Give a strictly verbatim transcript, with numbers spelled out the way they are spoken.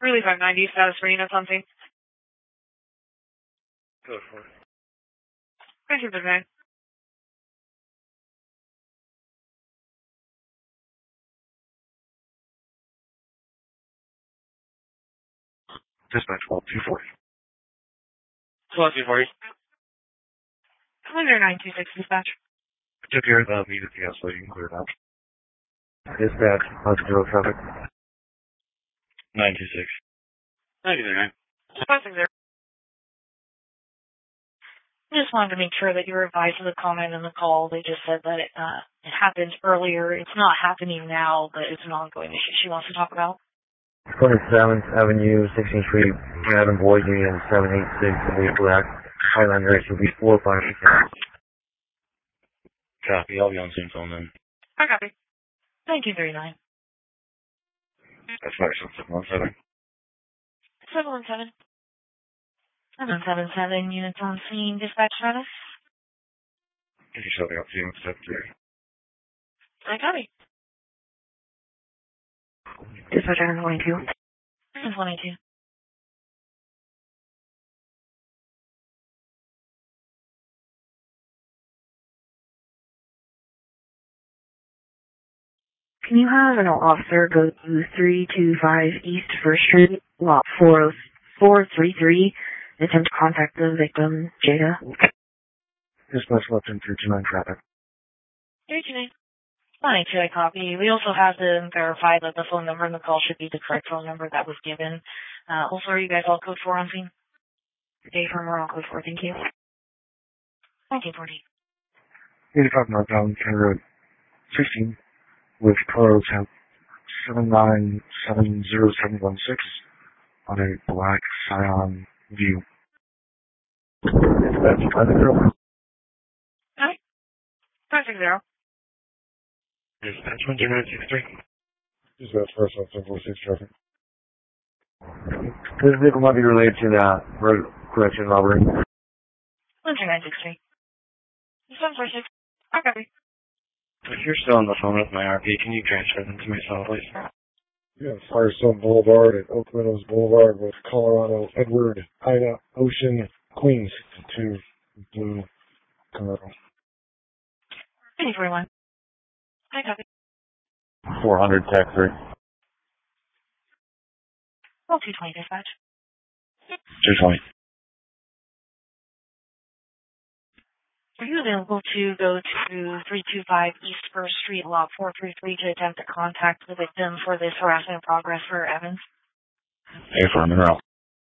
Really five ninety, status for unit something. Go for it. Thank you for that. Dispatch twelve two forty. twelve two forty. Commander nine two six dispatch. I took care of that immediately, so you can clear it out. Dispatch, one zero traffic. nine two six. nine two nine. Passing there. I just wanted to make sure that you were advised of the comment in the call. They just said that it, uh, it happened earlier. It's not happening now, but it's an ongoing issue she wants to talk about. twenty-seventh Avenue, sixteenth Street, Madam Boise, and seven eight six, Lee Black. Highlander should be four five six. Copy. I'll be on soon phone then. I copy. Thank you, three nine. That's five seven one seven. seven one seven. seven seven seven units on scene, dispatch status. If you're showing up to you, step three. I copy. Dispatch one twenty-two. one twenty-two. Can you have an officer go to three two five East First Street, lot four four three three, attempt to contact the victim, Jada? Dispatch left in three two nine traffic. three two nine. one eight two, I copy. We also have to verify that the phone number in the call should be the correct phone number that was given. Uh, also, are you guys all code four on scene? Day firm, we're all code four, thank you. nineteen forty. eighty-five northbound, County Road sixteen, with code seven nine seven zero seven one six on a black Scion View. Dispatch, five zero. Hi. five six zero. Dispatch one zero nine six three. Dispatch first on seven four six traffic. This vehicle might be related to the road correction robbery. one zero nine six three. seven four six. I copy. If you're still on the phone with my R P, can you transfer them to my cell, please? Yeah, Firestone Boulevard and Oak Meadows Boulevard with Colorado, Edward, Ida, Ocean, Queens to Blue, Colorado. twenty forty-one. I copy. four hundred, tech three. Well, two twenty dispatch. two twenty. Are you available to go to three two five East First Street, lot four three three, to attempt to contact the victim for this harassment in progress for Evans? Hey, for Monroe.